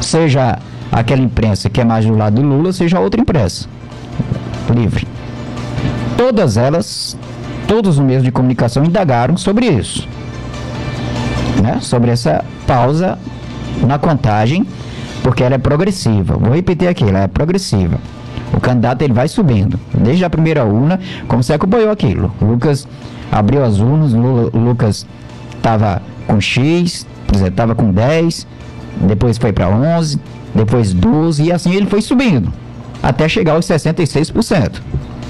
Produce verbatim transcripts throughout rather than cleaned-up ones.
seja aquela imprensa que é mais do lado do Lula, seja outra imprensa livre. Todas elas, todos os meios de comunicação indagaram sobre isso, né? Sobre essa pausa na contagem, porque ela é progressiva. Vou repetir aqui, ela é progressiva. O candidato ele vai subindo, desde a primeira urna, como você acompanhou aquilo. O Lucas abriu as urnas, o Lucas estava com X, por exemplo, estava com dez, depois foi para onze, depois doze, e assim ele foi subindo, até chegar aos sessenta e seis por cento.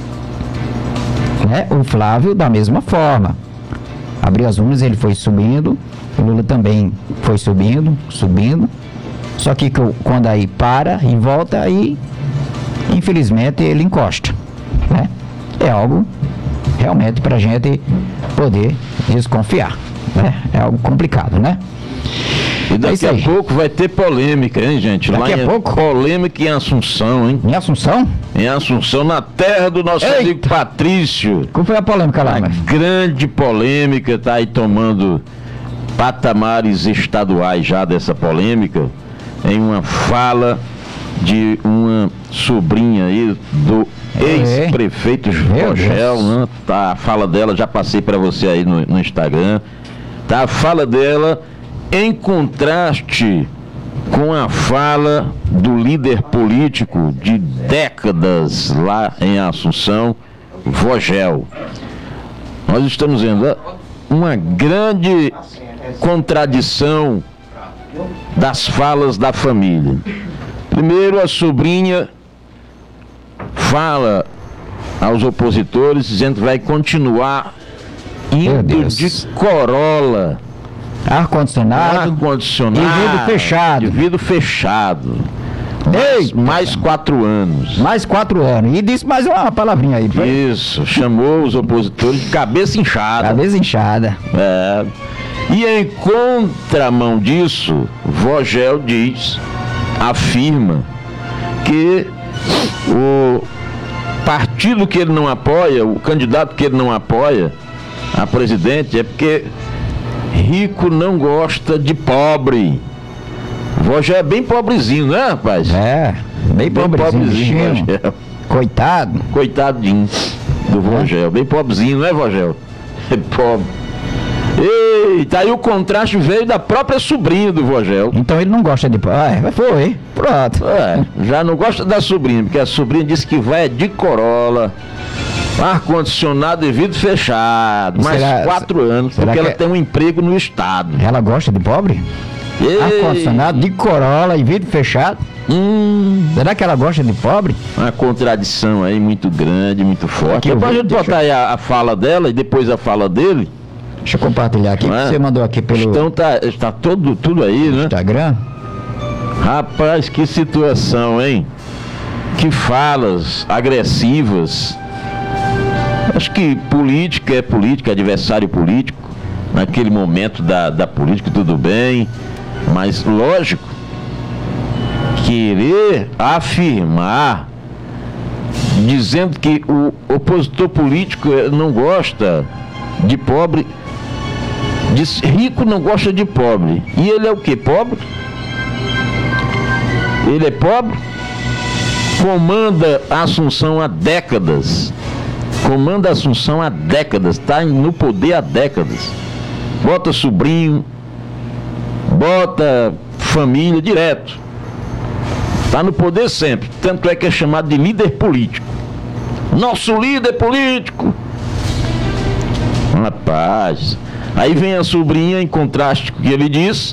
Né? O Flávio, da mesma forma, abriu as urnas, ele foi subindo, o Lula também foi subindo, subindo, só que quando aí para e volta, aí infelizmente ele encosta, né? É algo realmente para a gente poder desconfiar, né? É algo complicado, né? E daqui é a pouco vai ter polêmica, hein, gente? Daqui Lá a em, pouco? Polêmica em Assunção, hein? Em Assunção? Em Assunção, na terra do nosso Eita! amigo Patrício. Qual foi a polêmica lá, Uma mas? grande polêmica, tá aí tomando patamares estaduais já dessa polêmica, em uma fala de uma sobrinha aí do ex-prefeito Rogel, né? Tá, a fala dela, já passei para você aí no, no Instagram, tá? A fala dela em contraste com a fala do líder político de décadas lá em Assunção, Rogel. Nós estamos vendo uma grande contradição das falas da família. Primeiro, a sobrinha fala aos opositores dizendo que vai continuar indo de Corolla, ar-condicionado, ar-condicionado e vidro fechado, de vidro fechado. Mais, mais quatro anos. Mais quatro anos. E disse mais uma palavrinha aí. Foi? Isso, chamou os opositores de cabeça inchada. Cabeça inchada. É. E em contramão disso, Rogel diz, afirma que o partido que ele não apoia, o candidato que ele não apoia a presidente, é porque rico não gosta de pobre. Rogel é bem pobrezinho, né, rapaz? É, bem, bem pobrezinho. pobrezinho Coitado. Coitadinho do Rogel, bem pobrezinho, não é, Rogel? É pobre. Eita, aí o contraste veio da própria sobrinha do Rogel. Então ele não gosta de... Ah, foi, pronto. É, já não gosta da sobrinha, porque a sobrinha disse que vai de Corolla, ar-condicionado e vidro fechado, mais será, quatro anos, porque ela tem um emprego no estado. Ela gosta de pobre? Ar-condicionado, de Corolla e vidro fechado? Hum. Será que ela gosta de pobre? Uma contradição aí muito grande, muito forte. Depois a gente botar aí a, a fala dela e depois a fala dele. Deixa eu compartilhar aqui, é? Você mandou aqui pelo... Então tá, está todo, tudo aí, né? Instagram. Rapaz, que situação, hein? Que falas agressivas. Acho que política é política, adversário político. Naquele momento da, da política, tudo bem. Mas, lógico, querer afirmar, dizendo que o opositor político não gosta de pobre... Diz, rico não gosta de pobre. E ele é o que? Pobre? Ele é pobre? Comanda a Assunção há décadas. Comanda a Assunção há décadas. Está no poder há décadas. Bota sobrinho, bota família direto. Está no poder sempre. Tanto é que é chamado de líder político. Nosso líder político. Rapaz... Aí vem a sobrinha, em contraste com o que ele diz,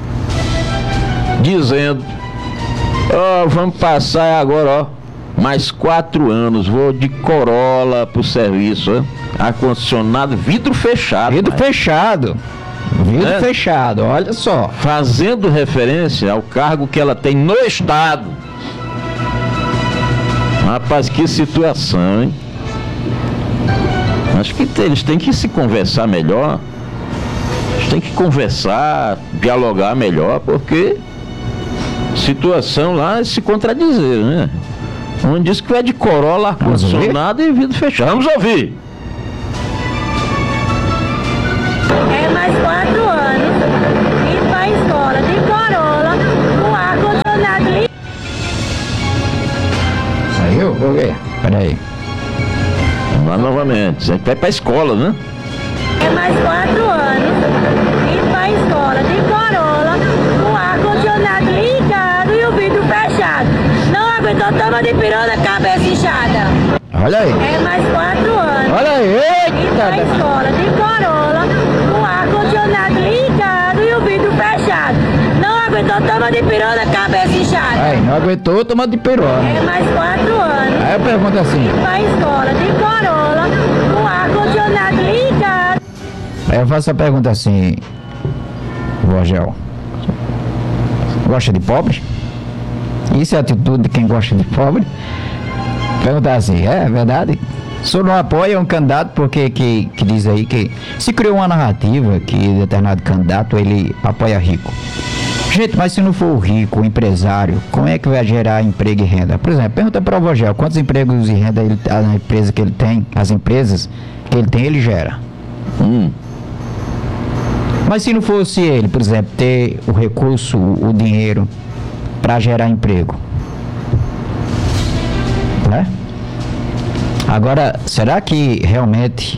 dizendo, ó, oh, vamos passar agora, ó, mais quatro anos, vou de Corolla pro serviço, ó, ar-condicionado, vidro fechado. Vidro mas... fechado, vidro é? fechado, olha só. Fazendo referência ao cargo que ela tem no estado. Rapaz, que situação, hein? Acho que eles têm que se conversar melhor. Tem que conversar, dialogar melhor, porque situação lá é se contradizer, né? Um diz que é de Corolla, ar-condicionado e vidro fechado. Vamos ouvir. É mais quatro anos, indo pra escola de Corolla, com ar-condicionado Peraí. Vamos lá novamente. Você vai pra escola, né? É mais quatro anos. Ir pra escola de Corolla, com o ar-condicionado ligado e o vidro fechado. Não aguentou, toma de pirona, cabeça inchada. Olha aí. É mais quatro anos. Olha aí. Ir pra Eita. escola de Corolla, com o ar-condicionado ligado e o vidro fechado. Não aguentou, toma de pirona, cabeça inchada. Aí, não aguentou, toma de perona. É mais quatro anos. Aí eu pergunto assim. Ir pra escola de Corolla, com o ar-condicionado ligado. Aí eu faço a pergunta assim, Rogel, gosta de pobre? Isso é a atitude de quem gosta de pobre? Perguntar assim, é verdade? O senhor não apoia um candidato porque que, que diz aí que se criou uma narrativa que determinado candidato ele apoia rico. Gente, mas se não for o rico, o empresário, como é que vai gerar emprego e renda? Por exemplo, pergunta para o Rogel, quantos empregos e renda ele, a empresa que ele tem, as empresas que ele tem, ele gera? Hum. Mas se não fosse ele, por exemplo, ter o recurso, o dinheiro para gerar emprego, né? Agora, será que realmente...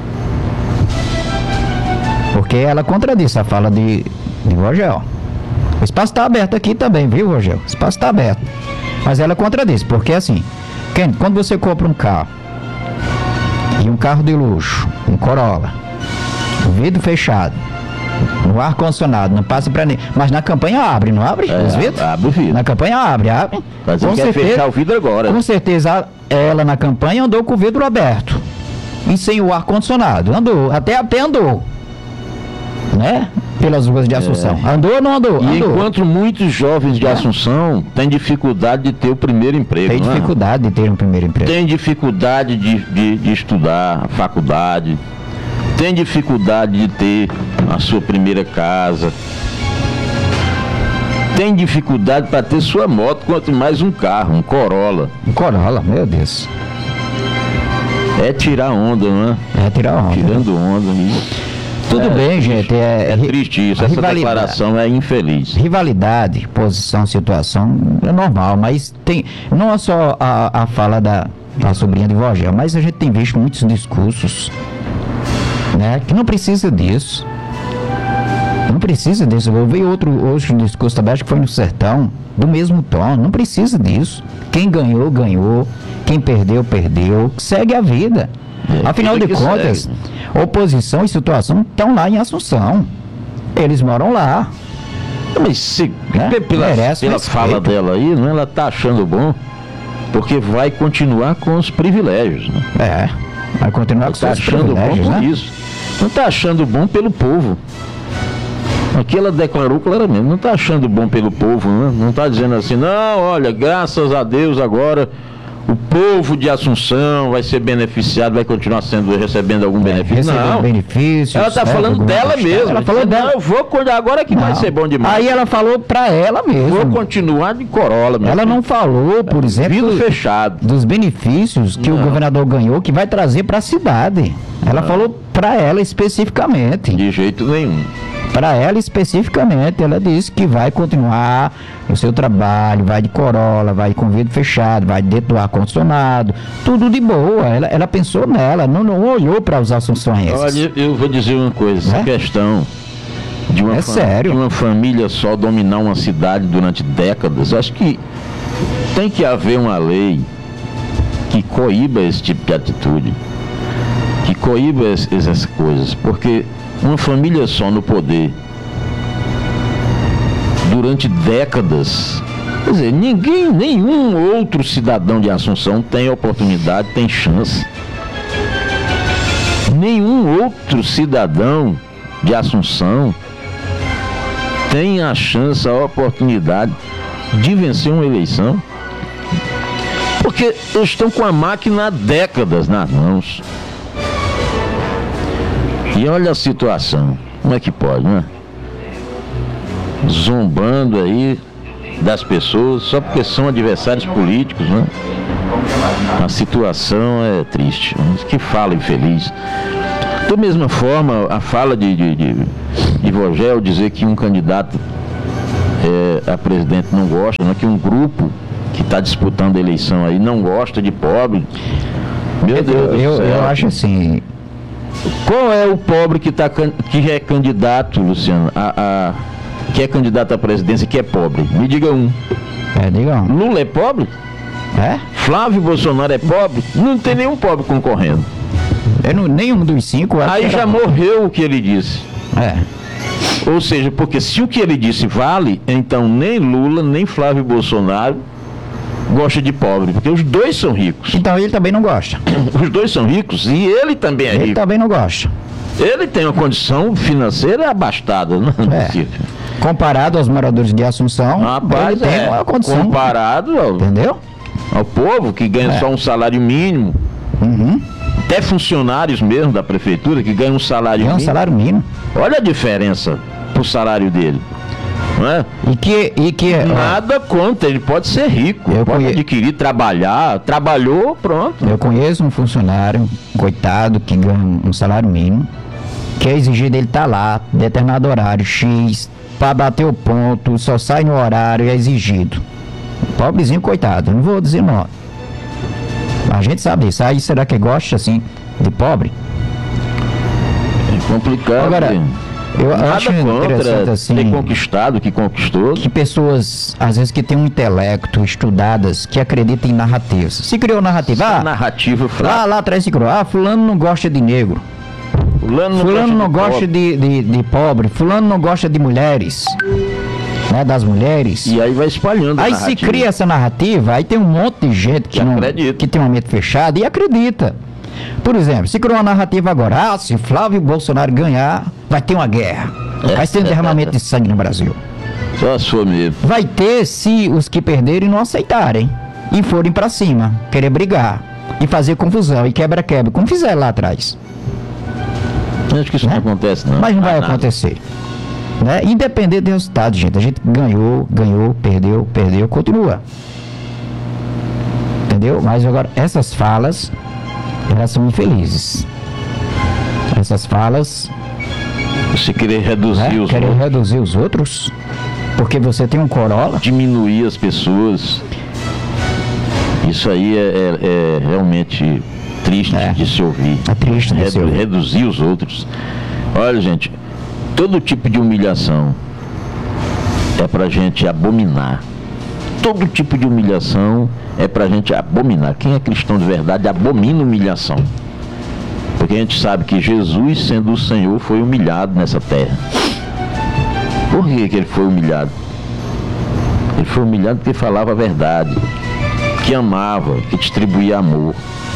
Porque ela contradiz a fala de, de Rogel. O espaço está aberto aqui também, viu, Rogel? O espaço está aberto. Mas ela contradiz, porque assim, Ken, quando você compra um carro, e um carro de luxo, um Corolla, vidro fechado, no ar-condicionado, não passa pra ninguém. Mas na campanha abre, não abre? É, os vidros? abre o vidro. Na campanha abre, abre. Mas você quer fechar o vidro agora. Com certeza, ela na campanha andou com o vidro aberto. E sem o ar-condicionado. Andou, até, até andou. Né? Pelas ruas de Assunção. É. Andou ou não andou? E andou. enquanto muitos jovens de é. Assunção têm dificuldade de ter o primeiro emprego. Tem dificuldade é? de ter um primeiro emprego. Tem dificuldade de, de, de estudar a faculdade. Tem dificuldade de ter a sua primeira casa. Tem dificuldade para ter sua moto, quanto mais um carro, um Corolla. Um Corolla, meu Deus. É tirar onda, não é? É tirar onda. Tirando onda. E... Tudo é, bem, gente. É, é triste isso. Essa declaração é infeliz. Rivalidade, posição, situação é normal, mas tem não é só a, a fala da, da sobrinha de Rogel, mas a gente tem visto muitos discursos, né, que não precisa disso. Não precisa disso. Eu vi outro, outro discurso também, acho que foi no Sertão, do mesmo tom. Não precisa disso. Quem ganhou, ganhou. Quem perdeu, perdeu. Segue a vida. É, afinal de contas, segue. Oposição e situação estão lá em Assunção. Eles moram lá. Mas se, né? pela, pela fala dela aí, não, ela tá achando bom, porque vai continuar com os privilégios. Né? É, vai continuar com os tá achando bom por né? isso. Não está achando bom pelo povo. Aqui ela declarou claramente, não está achando bom pelo povo, né? Não está dizendo assim, não, olha, graças a Deus agora o povo de Assunção vai ser beneficiado, vai continuar sendo, recebendo algum é, benefício. Não, benefícios, ela está né, falando dela mesmo. Ela falou dela. Não, eu vou cuidar agora que não. vai ser bom demais. Aí ela falou para ela mesmo. Vou continuar de Corolla mesmo. Ela não falou, por é, exemplo, vidro fechado, dos benefícios que não. o governador ganhou, que vai trazer para a cidade. Ela não. falou para ela especificamente. De jeito nenhum. Para ela especificamente, ela disse que vai continuar o seu trabalho, vai de Corolla, vai com vidro fechado, vai dentro do ar-condicionado, tudo de boa. Ela, ela pensou nela, não, não olhou para os assunções. Olha, eu vou dizer uma coisa, essa é? questão de uma, é sério? de uma família só dominar uma cidade durante décadas, acho que tem que haver uma lei que coíba esse tipo de atitude, que coíba essas coisas, porque uma família só no poder durante décadas, quer dizer, ninguém, nenhum outro cidadão de Assunção tem oportunidade, tem chance. Nenhum outro cidadão de Assunção tem a chance, a oportunidade de vencer uma eleição, porque eles estão com a máquina há décadas nas mãos. E olha a situação, como é que pode, né? Zombando aí das pessoas só porque são adversários políticos, né? A situação é triste, que fala infeliz. Da mesma forma, a fala de, de, de, de Rogel dizer que um candidato é, a presidente não gosta, né? Que um grupo que está disputando a eleição aí, não gosta de pobre. Meu Deus eu, do eu, céu. eu acho assim. Qual é o pobre que, tá, que é candidato, Luciano, a, a, que é candidato à presidência que é pobre? Me diga um. É, diga um. Lula é pobre? É? Flávio Bolsonaro é pobre? Não tem nenhum pobre concorrendo. Eu não, nenhum dos cinco. Aí já morreu o que ele disse. É. Ou seja, porque se o que ele disse vale, então nem Lula, nem Flávio Bolsonaro gosta de pobre, porque os dois são ricos. Então ele também não gosta. Os dois são ricos e ele também é Ele rico. também não gosta. Ele tem uma condição financeira abastada, não é É. possível. Comparado aos moradores de Assunção, Rapaz, ele tem é, uma condição. comparado ao, Entendeu? ao povo que ganha É. só um salário mínimo, Uhum. até funcionários mesmo da prefeitura que ganham um salário É um mínimo. salário mínimo. Olha a diferença pro salário dele. Não é? E que. E que ó, Nada contra, ele pode ser rico, Eu pode conhe- adquirir, trabalhar, trabalhou, pronto. eu conheço um funcionário, coitado, que ganha um salário mínimo, que é exigido ele estar lá, determinado horário, X, para bater o ponto, só sai no horário e é exigido. Pobrezinho, coitado, eu não vou dizer não. A gente sabe disso. Aí será que gosta assim de pobre? É complicado. Agora, hein? eu Nada acho contra interessante assim. ter conquistado o que conquistou. Que pessoas, às vezes, que têm um intelecto, estudadas, que acreditam em narrativas. Se criou narrativa, A ah, narrativa lá, fraca. lá atrás se criou, ah, fulano não gosta de negro, Fulano não fulano não gosta gosta de de, de, de pobre, fulano não gosta de mulheres, né, das mulheres. pobre. E aí vai espalhando a Aí se narrativa. cria essa narrativa, aí tem um monte de gente que, Que não, acredita. que tem uma mente fechada e acredita. Por exemplo, se criou uma narrativa agora, ah, se Flávio Bolsonaro ganhar, vai ter uma guerra, vai ter um derramamento de sangue no Brasil. Só a sua mesmo. Vai ter se os que perderem não aceitarem e forem pra cima, querer brigar e fazer confusão e quebra-quebra, como fizeram lá atrás. Acho que isso Né? não acontece, não. Mas não vai Ah, nada. acontecer. Né? Independente do resultado, gente. A gente ganhou, ganhou, perdeu, perdeu, continua. Entendeu? Mas agora, essas falas, elas são infelizes. Essas falas, Você querer reduzir né? os Querem outros, reduzir os outros, porque você tem um Corolla. diminuir as pessoas. Isso aí é, é- é realmente triste É. de se ouvir. É triste de se Redu- ouvir. Reduzir os outros. Olha, gente, todo tipo de humilhação é pra gente abominar. Todo tipo de humilhação é pra gente abominar. Quem é cristão de verdade abomina humilhação. Porque a gente sabe que Jesus, sendo o Senhor, foi humilhado nessa terra. Por que, que ele foi humilhado? Ele foi humilhado porque falava a verdade, que amava, que distribuía amor.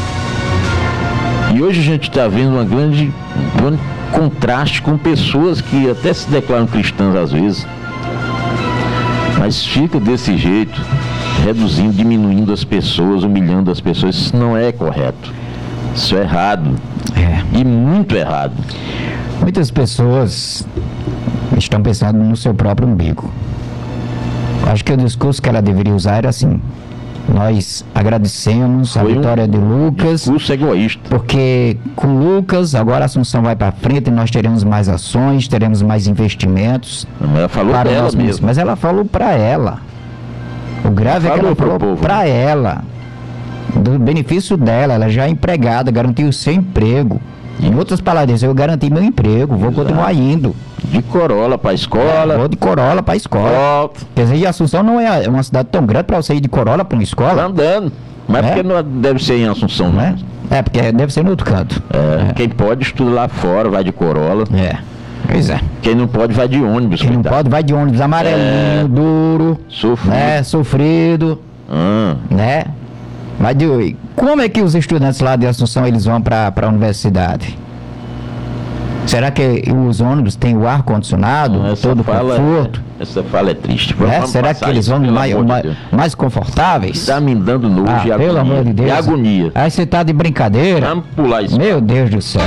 E hoje a gente está vendo uma grande, um grande contraste com pessoas que até se declaram cristãs às vezes, mas fica desse jeito, reduzindo, diminuindo as pessoas, humilhando as pessoas. Isso não é correto. Isso é errado. É. E muito errado. Muitas pessoas estão pensando no seu próprio umbigo. Acho que o discurso que ela deveria usar era assim: nós agradecemos a Foi um vitória de Lucas, Discurso egoísta. porque com Lucas agora a Assunção vai para frente e nós teremos mais ações, teremos mais investimentos Ela falou para o dela nosso mesmo. município. Mas ela falou para ela. O grave é que Falou ela pro falou povo. para ela. Do benefício dela, ela já é empregada, garantiu o seu emprego. Em outras palavras, eu garanti meu emprego, vou Exato. continuar indo. De Corolla para escola. Vou de Corolla para escola. Volta. Quer dizer, e Assunção não é uma cidade tão grande para você ir de Corolla para uma Tá escola, andando. Mas É? porque não deve ser em Assunção, não não é? É, porque deve ser no outro canto. É, Quem pode estuda lá fora, vai de Corolla. É. Pois é. Quem não pode vai de ônibus. Quem não coitado. pode vai de ônibus amarelinho, É. duro, Sofrido. né? Sofrido, Ah, né? Mas de, como é que os estudantes lá de Assunção eles vão para a universidade? Será que os ônibus têm o ar condicionado, essa todo fala, conforto? é, essa fala é triste. Né? Vamos Será que passar eles isso, vão pelo mais, amor de mais, Deus. mais confortáveis? Tá me dando nojo Ah, e agonia. pelo amor de Deus. E agonia. Aí você tá de brincadeira? Vamos pular isso. Meu Deus do céu.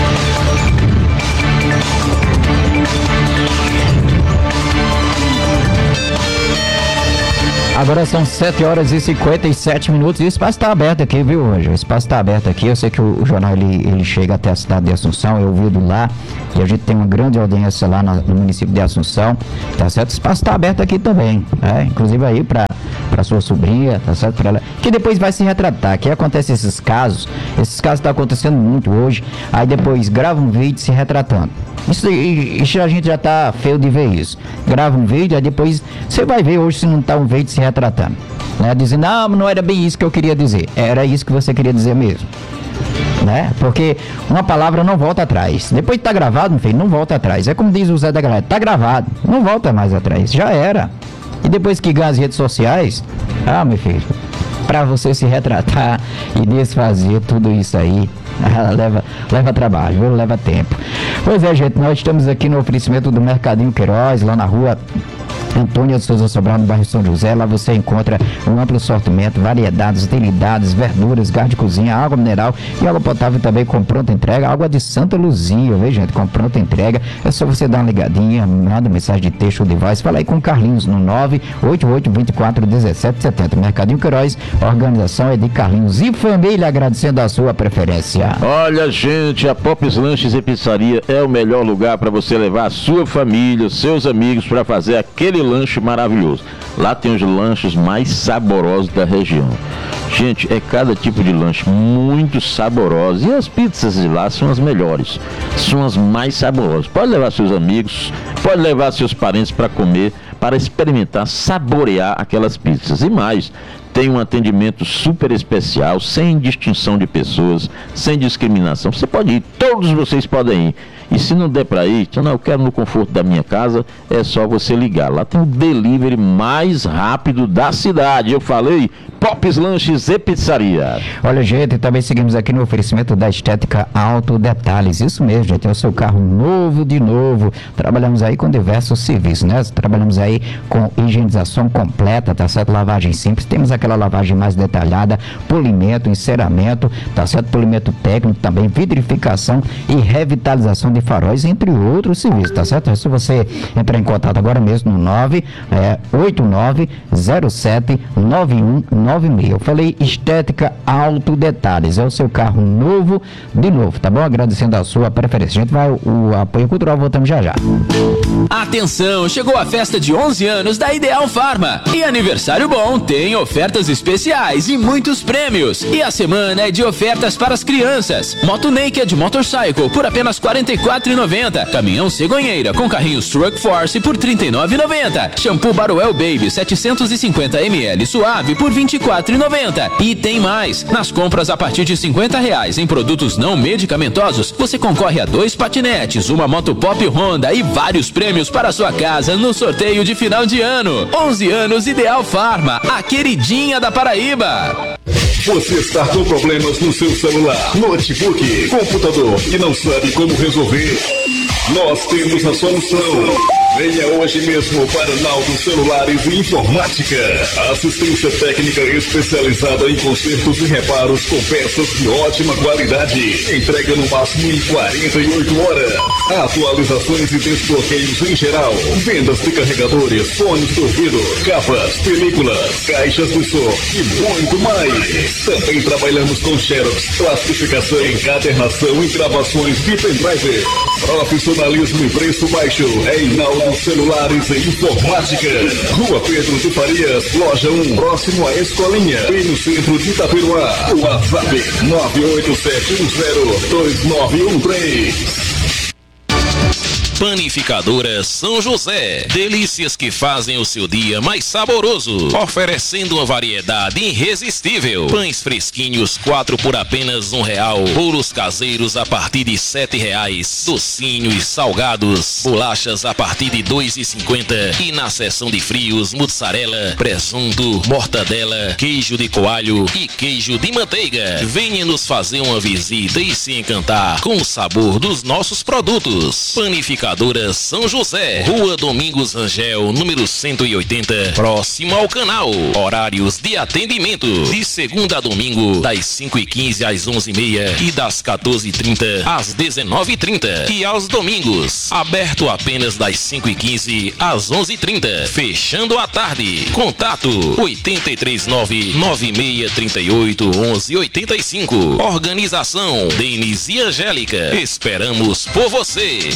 Agora são sete horas e cinquenta e sete minutos e o espaço está aberto aqui, viu, hoje? O espaço está aberto aqui. Eu sei que o, o jornal ele, ele chega até a cidade de Assunção, eu ouvido lá, e a gente tem uma grande audiência lá na- no município de Assunção, tá certo? O espaço está aberto aqui também, né? Inclusive aí para para sua sobrinha, tá certo? Para ela, que depois vai se retratar, que acontece esses casos, esses casos estão acontecendo muito hoje, aí depois grava um vídeo se retratando. Isso, isso a gente já tá feio de ver isso. Grava um vídeo, aí depois você vai ver hoje se não tá um vídeo se retratando, né? Dizendo, não, não era bem isso que eu queria dizer, era isso que você queria dizer mesmo, né? Porque uma palavra não volta atrás. Depois que tá gravado, meu filho, não volta atrás. É como diz o Zé da Galera, tá gravado, não volta mais atrás, já era. E depois que ganha as redes sociais, ah, meu filho, pra você se retratar e desfazer tudo isso aí, ah, leva, leva trabalho, viu? Leva tempo. Pois é, gente, nós estamos aqui no oferecimento do Mercadinho Queiroz, lá na rua Antônia de Souza Sobral, no bairro São José. Lá você encontra um amplo sortimento, variedades, utilidades, verduras, gás de cozinha, água mineral e água potável também com pronta entrega. Água de Santa Luzia, viu, gente? Com pronta entrega. É só você dar uma ligadinha, manda mensagem de texto ou de voz. Fala aí com o Carlinhos no nove oito oito, dois quatro, um sete sete zero. Mercadinho Queiroz, a organização é de Carlinhos e família, agradecendo a sua preferência. Olha, gente, a Pop's Lanches e Pizzaria é o melhor lugar para você levar a sua família, seus amigos para fazer aquele lanche maravilhoso. Lá tem os lanches mais saborosos da região. Gente, é cada tipo de lanche muito saboroso. E as pizzas de lá são as melhores, são as mais saborosas. Pode levar seus amigos, pode levar seus parentes para comer, para experimentar, saborear aquelas pizzas. E mais, tem um atendimento super especial, sem distinção de pessoas, sem discriminação. Você pode ir, todos vocês podem ir. E se não der para ir, não, eu quero no conforto da minha casa, é só você ligar. Lá tem o delivery mais rápido da cidade. Eu falei, Pop's Lanches e Pizzaria. Olha, gente, também seguimos aqui no oferecimento da Estética Auto Detalhes. Isso mesmo, gente, é o seu carro novo de novo. Trabalhamos aí com diversos serviços, né? Trabalhamos aí com higienização completa, tá certo? Lavagem simples. Temos aquela lavagem mais detalhada, polimento, enceramento, tá certo? Polimento técnico também, vidrificação e revitalização de faróis, entre outros serviços, tá certo? Se você entrar em contato agora mesmo no nove oito nove zero sete nove um nove seis. Eu falei Estética Auto Detalhes, é o seu carro novo de novo, tá bom? Agradecendo a sua preferência. A gente vai, o apoio cultural, voltamos já já. Atenção, chegou a festa de onze anos da Ideal Farma. E aniversário bom tem ofertas especiais e muitos prêmios. E a semana é de ofertas para as crianças. Moto Naked Motorcycle por apenas quarenta e quatro reais e noventa centavos. Caminhão Cegonheira com carrinhos Truck Force por trinta e nove reais e noventa centavos. Shampoo Baruel Baby setecentos e cinquenta mililitros suave por vinte e quatro reais e noventa centavos. E tem mais. Nas compras a partir de cinquenta reais em produtos não medicamentosos, você concorre a dois patinetes, uma moto Pop Honda e vários prêmios para sua casa no sorteio de final de ano. onze anos Ideal Farma, a queridinha da Paraíba. Você está com problemas no seu celular, notebook, computador e não sabe como resolver? Nós temos a solução. Venha hoje mesmo para Naldo Celulares e Informática. Assistência técnica especializada em consertos e reparos com peças de ótima qualidade. Entrega no máximo em quarenta e oito horas. Atualizações e desbloqueios em geral. Vendas de carregadores, fones de ouvido, capas, películas, caixas de som e muito mais. Também trabalhamos com xerox, plastificação, encadernação e gravações de pendrive. Profissionalismo e preço baixo é em Naldo Celulares e Informática. Rua Pedro de Farias, loja um, próximo à Escolinha, e no centro de Itaperuá. WhatsApp nove oito sete um zero dois nove um três. Panificadora São José. Delícias que fazem o seu dia mais saboroso. Oferecendo uma variedade irresistível. Pães fresquinhos, quatro por apenas um real. Bolos caseiros a partir de sete reais. Docinhos, salgados, bolachas a partir de dois e cinquenta. E na seção de frios, mussarela, presunto, mortadela, queijo de coalho e queijo de manteiga. Venha nos fazer uma visita e se encantar com o sabor dos nossos produtos. Panificadora São José, Rua Domingos Rangel, número cento e oitenta, próximo ao canal. Horários de atendimento de segunda a domingo, das cinco e quinze às onze e meia e das quatorze e trinta às dezenove e trinta. E aos domingos, aberto apenas das cinco e quinze às onze e trinta, fechando à tarde. Contato oito três nove, nove seis três oito, onze oito cinco. Organização Denis e Angélica. Esperamos por você.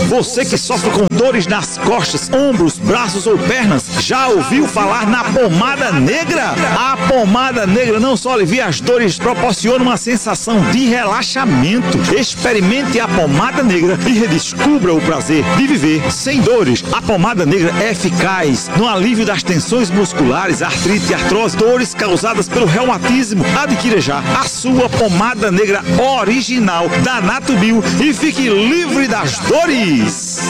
Você que sofre com dores nas costas, ombros, braços ou pernas, já ouviu falar na pomada negra? A pomada negra não só alivia as dores, proporciona uma sensação de relaxamento. Experimente a pomada negra e redescubra o prazer de viver sem dores. A pomada negra é eficaz no alívio das tensões musculares, artrite, artrose, dores causadas pelo reumatismo. Adquira já a sua pomada negra original da Natubio e fique livre das dores.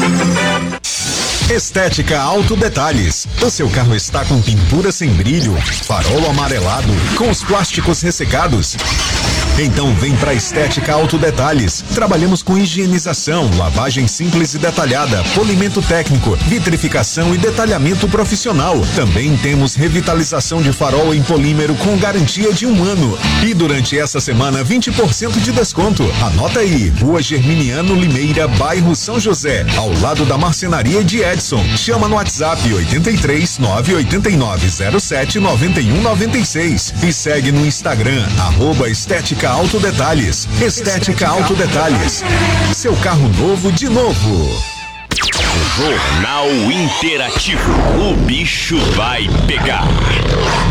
Estética Auto Detalhes. O seu carro está com pintura sem brilho, farol amarelado, com os plásticos ressecados? Então vem para Estética Auto Detalhes. Trabalhamos com higienização, lavagem simples e detalhada, polimento técnico, vitrificação e detalhamento profissional. Também temos revitalização de farol em polímero com garantia de um ano. E durante essa semana, vinte por cento de desconto. Anota aí, Rua Germiniano Limeira, bairro São José, ao lado da marcenaria de Edson. Chama no WhatsApp oitenta e três, nove oito nove, zero sete, nove um nove seis e segue no Instagram, arroba Estética Auto Detalhes. Estética Auto Detalhes. Seu carro novo de novo. Jornal Interativo. O bicho vai pegar.